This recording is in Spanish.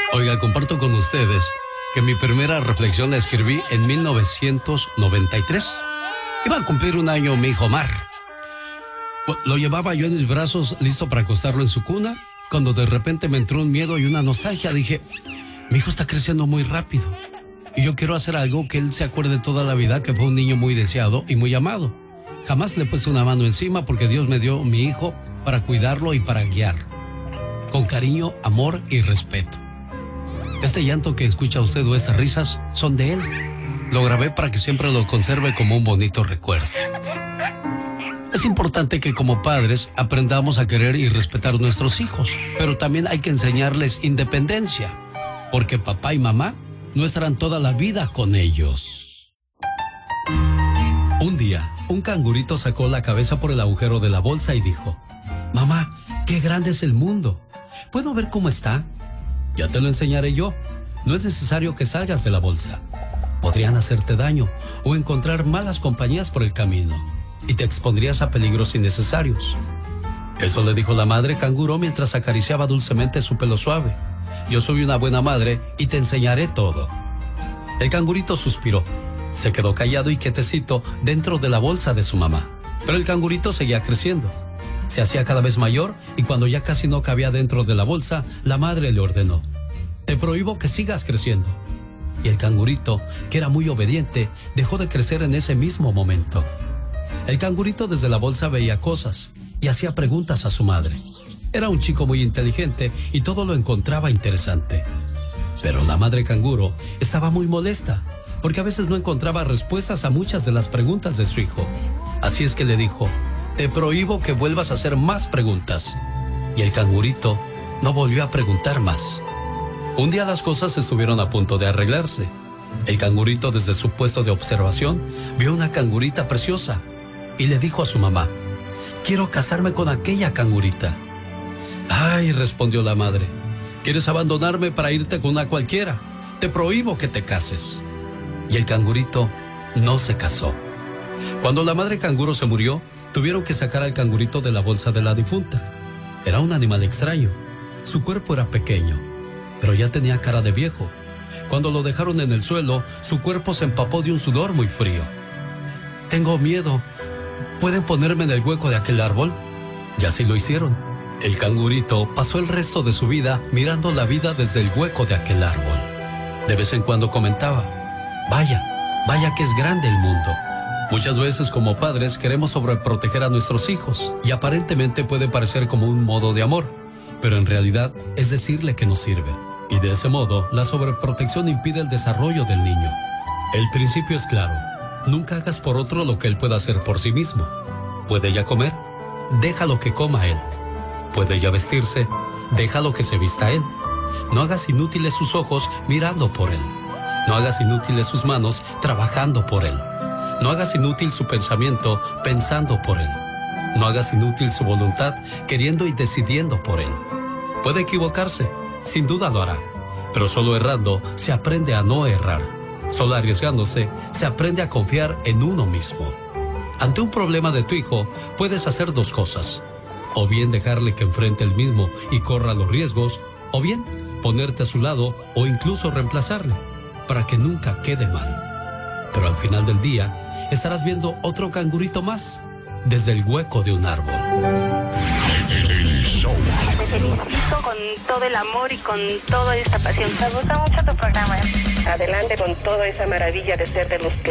Oiga, comparto con ustedes que mi primera reflexión la escribí en 1993. Iba a cumplir un año mi hijo Omar. Lo llevaba yo en mis brazos, listo para acostarlo en su cuna, cuando de repente me entró un miedo y una nostalgia. Dije, mi hijo está creciendo muy rápido y yo quiero hacer algo que él se acuerde toda la vida que fue un niño muy deseado y muy amado. Jamás le he puesto una mano encima porque Dios me dio mi hijo para cuidarlo y para guiarlo, con cariño, amor y respeto. Este llanto que escucha usted o estas risas son de él. Lo grabé para que siempre lo conserve como un bonito recuerdo. Es importante que como padres aprendamos a querer y respetar a nuestros hijos, pero también hay que enseñarles independencia, porque papá y mamá no estarán toda la vida con ellos. Un día, un cangurito sacó la cabeza por el agujero de la bolsa y dijo, mamá, qué grande es el mundo. ¿Puedo ver cómo está? Ya te lo enseñaré yo. No es necesario que salgas de la bolsa. Podrían hacerte daño o encontrar malas compañías por el camino y te expondrías a peligros innecesarios. Eso le dijo la madre canguro mientras acariciaba dulcemente su pelo suave. Yo soy una buena madre y te enseñaré todo. El cangurito suspiró. Se quedó callado y quietecito dentro de la bolsa de su mamá. Pero el cangurito seguía creciendo. Se hacía cada vez mayor y cuando ya casi no cabía dentro de la bolsa, la madre le ordenó, te prohíbo que sigas creciendo. Y el cangurito, que era muy obediente, dejó de crecer en ese mismo momento. El cangurito desde la bolsa veía cosas y hacía preguntas a su madre. Era un chico muy inteligente y todo lo encontraba interesante. Pero la madre canguro estaba muy molesta, porque a veces no encontraba respuestas a muchas de las preguntas de su hijo. Así es que le dijo, te prohíbo que vuelvas a hacer más preguntas. Y el cangurito no volvió a preguntar más. Un día las cosas estuvieron a punto de arreglarse. El cangurito desde su puesto de observación vio una cangurita preciosa y le dijo a su mamá, quiero casarme con aquella cangurita. Ay, respondió la madre, ¿quieres abandonarme para irte con una cualquiera? Te prohíbo que te cases. Y el cangurito no se casó. Cuando la madre canguro se murió, tuvieron que sacar al cangurito de la bolsa de la difunta. Era un animal extraño. Su cuerpo era pequeño, pero ya tenía cara de viejo. Cuando lo dejaron en el suelo, su cuerpo se empapó de un sudor muy frío. Tengo miedo. ¿Pueden ponerme en el hueco de aquel árbol? Y así lo hicieron. El cangurito pasó el resto de su vida mirando la vida desde el hueco de aquel árbol. De vez en cuando comentaba, vaya que es grande el mundo. Muchas veces como padres queremos sobreproteger a nuestros hijos y aparentemente puede parecer como un modo de amor, pero en realidad es decirle que no sirve. Y de ese modo, la sobreprotección impide el desarrollo del niño. El principio es claro, nunca hagas por otro lo que él pueda hacer por sí mismo. ¿Puede ya comer? Déjalo que coma él. ¿Puede ya vestirse? Déjalo que se vista él. No hagas inútiles sus ojos mirando por él. No hagas inútiles sus manos trabajando por él. No hagas inútil su pensamiento pensando por él. No hagas inútil su voluntad queriendo y decidiendo por él. Puede equivocarse, sin duda lo hará, pero solo errando se aprende a no errar. Solo arriesgándose se aprende a confiar en uno mismo. Ante un problema de tu hijo, puedes hacer dos cosas. O bien dejarle que enfrente el mismo y corra los riesgos, o bien ponerte a su lado o incluso reemplazarle, para que nunca quede mal. Pero al final del día, estarás viendo otro cangurito más desde el hueco de un árbol. Te felicito con todo el amor y con toda esta pasión. Me gusta mucho tu programa. Adelante con toda esa maravilla de ser de los que